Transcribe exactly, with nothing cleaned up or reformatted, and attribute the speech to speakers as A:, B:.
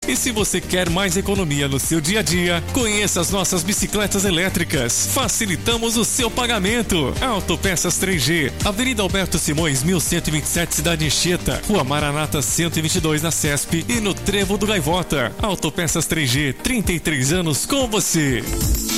A: E se você quer mais economia no seu dia a dia, conheça as nossas bicicletas elétricas. Facilitamos o seu pagamento. Autopeças três G, Avenida Alberto Simões, mil cento e vinte e sete, Cidade Anchieta, Rua Maranata cento e vinte e dois, na Cesp e no Trevo do Gaivota. Autopeças três G, trinta e três anos com você.